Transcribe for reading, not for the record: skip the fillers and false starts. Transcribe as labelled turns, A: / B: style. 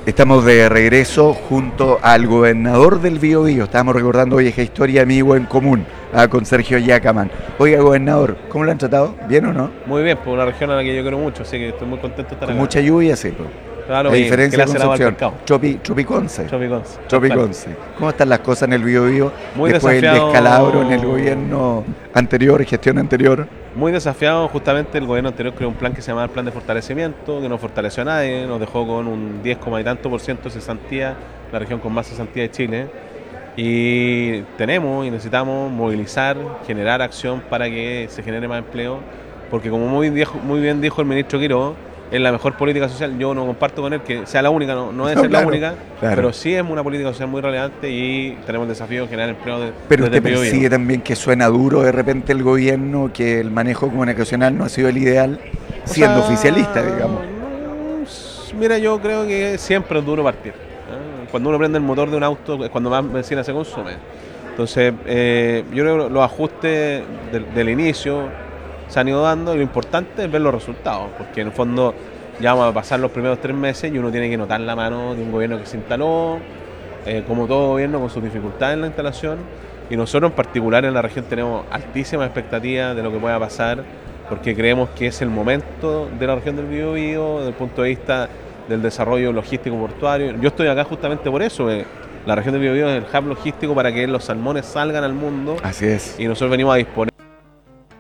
A: Estamos de regreso junto al gobernador del Biobío. Estábamos recordando vieja historia, amigo en común, con Sergio Yacaman. Oiga, gobernador, ¿cómo lo han tratado? ¿Bien o no?
B: Muy bien, por una región a la que yo quiero mucho, así que estoy muy contento de estar
A: Con
B: acá.
A: mucha lluvia, sí. Pues.
B: Claro,
A: A diferencia de
B: que le hace al
A: Concepción.
B: pescado.
A: Tropiconce.
B: Chopiconce.
A: Tropiconce. ¿Cómo están las cosas en el Biobío
B: Muy
A: después del
B: desafiado.
A: descalabro en el gobierno anterior, gestión anterior?
B: Muy desafiado, justamente el gobierno anterior creó un plan que se llamaba el Plan de Fortalecimiento, que no fortaleció a nadie, nos dejó con un 10, y tanto por ciento de cesantía, la región con más cesantía de Chile. Y tenemos y necesitamos movilizar, generar acción para que se genere más empleo, porque como muy bien dijo el ministro Quiró, es la mejor política social. Yo no comparto con él que sea la única, no debe ser
A: claro,
B: la única,
A: claro.
B: pero sí es una política social muy relevante y tenemos el desafío de generar empleo
A: Pero
B: desde
A: usted percibe también que suena duro de repente el gobierno, que el manejo comunicacional no ha sido el ideal, siendo oficialista, digamos.
B: Mira, yo creo que siempre es duro partir. Cuando uno prende el motor de un auto es cuando más benzina se consume. Entonces, yo creo que los ajustes del inicio se han ido dando y lo importante es ver los resultados, porque en el fondo ya vamos a pasar los primeros 3 meses y uno tiene que notar la mano de un gobierno que se instaló, como todo gobierno, con sus dificultades en la instalación, y nosotros en particular en la región tenemos altísimas expectativas de lo que pueda pasar, porque creemos que es el momento de la región del Biobío desde el punto de vista del desarrollo logístico portuario. Yo estoy acá justamente por eso. La región del Biobío es el hub logístico para que los salmones salgan al mundo.
A: Así es.
B: Y nosotros venimos a disponer